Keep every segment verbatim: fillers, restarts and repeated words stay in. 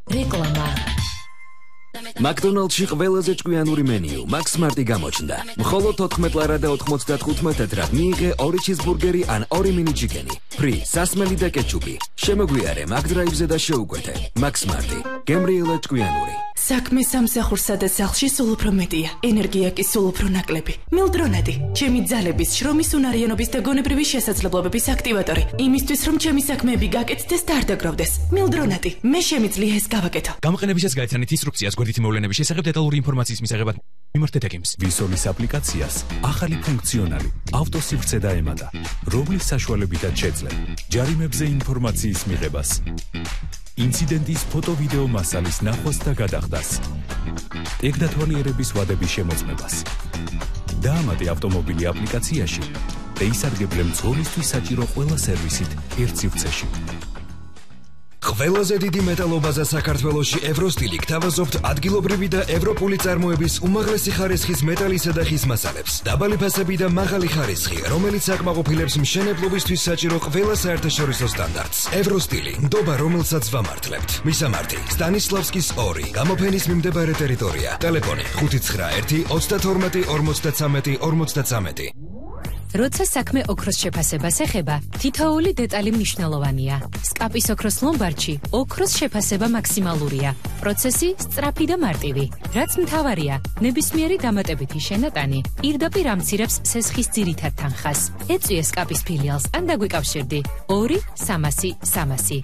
რეკლამა. McDonald's-ში ყველაზე ჭკვიანური მენიუ Max Smart-ი გამოჩნდა. მხოლოდ ოთხმეტ ლარა და ოთხმოცდათხუთმეტ ეტრად მიიღე ორი ჩიზბურგერი ან ორი მინი ჩიკენი. ფრი, სასმელი და კეჩუპი. შემოგვიარე McDrive-ზე და შეუკვეთე. Max Smart-ი. გემრიელად ჭკვიანური. საქმე სამსახურსა და სახლში სულ უფრო მეტია. ენერგია კი სულ უფრო ნაკლები. მილდრონადი, ჩემი ძალების, შრომის უნარიანობის და გონებრივი შესაძლებლობების აქტივატორი. იმისთვის, რომ ჩემი საქმეები გაკეთდეს და არ დაგროვდეს. მილდრონადი, მე შემიძლია ეს გავაკეთო. გამოყენებისას გაიცანით ინსტრუქციას გვერდითი მოვლენების შესახებ დეტალური ინფორმაციის მისაღებად. მიმართეთ ეკიმს. ვისოლის აპლიკაციას ახალი ფუნქციონალი ავტოსივრცე დაემატა, რომლის საშუალებითაც შეძლებ ჯარიმებზე ინფორმაციის მიღებას, ინციდენტის ფოტო-ვიდეო მასალის ნახვას და გადახდას, ტექდათვალიერების ვადების შემოწმებას. დაამატე ავტომობილი აპლიკაციაში და ისარგებლე მძღოლისთვის საჭირო ყველა სერვისით ერთ სივრცეში. ყველაზე დიდი მეტალობაზა საქართველოში ევროსტილი გთავაზობთ ადგილობრივი და ევროპული წარმოების უმაღლესი ხარისხის მეტალისა და ხის მასალებს. დაბალი ფასები და მაღალი ხარისხი, რომელიც აკმაყოფილებს მშენებლობისთვის საჭირო ყველა საერთაშორისო სტანდარტს. ევროსტილი, ნდობა, რომელსაც ვამართლებთ. მისამართი: სტანისლავსკის ორი, გამოფენის მიმდებარე ტერიტორია. ტელეფონი: ხუთი ცხრა ერთი ოცდათორმეტი ორმოცდათრამეტი ორმოცდათრამეტი. როცა საქმე ოქროს შეფასებას ეხება, თითოეული დეტალი მნიშვნელოვანია. სკაპის ოქროს ლომბარდში ოქროს შეფასება მაქსიმალურია. პროცესი სწრაფი და მარტივი. რაც მთავარია, ნებისმიერი დამატებითი შენატანი პირდაპირ ამცირებს სესხის ძირითად თანხას. ეწვიე სკაპის ფილიალს ან დაგვიკავშირდი ორი სამასი სამასი.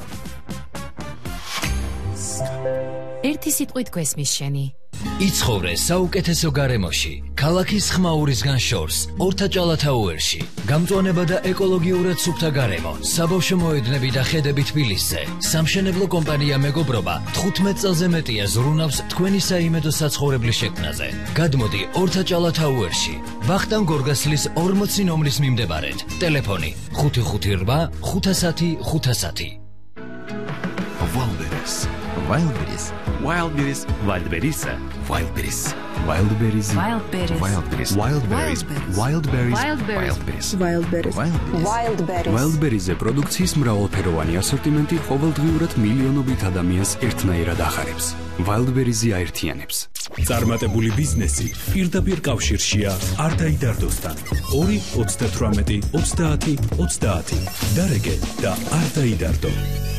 ერთი სიტყვით გვესმის შენი. იცხოვრე საუკეთესო გარემოში, ქალაქის ხმაურისგან შორს, ორთაჭალათაუერში. გამწვანება და ეკოლოგიურად სუფთა გარემო, საბავშვო მოედნები და ხედები თბილისზე. სამშენებლო კომპანია მეგობრობა თხუთმეტ წელზე მეტია ზრუნავს თქვენი საიმედო საცხოვრებლის შექმნაზე. გადმოდი ორთაჭალათაუერში, ვახტანგ გორგასლის ორმოცი ნომრის მიმდებარედ. ტელეფონი ხუთი ხუთი რვა ხუთასათი ხუთასათი. Wildberries. Wildberries. Wildberries. Wildberries. Wildberries. Wildberries. Wildberries. Wildberries. Wildberries. Wildberries. Wildberries. Wildberries. Wildberries. Wildberries-ზე პროდუქციის მრავალფეროვანი ასორტიმენტი ყოველდღიურად მილიონობით ადამიანს ერთნაირად ახარებს. Wildberries-ი აერთიანებს. წარმატებული ბიზნესი პირდაპირ კავშირშია არტაიდარდოსთან. ორი ოცდათვრამეტი ოცდაათი ოცდაათი. დარეგე და არტაიდარდო.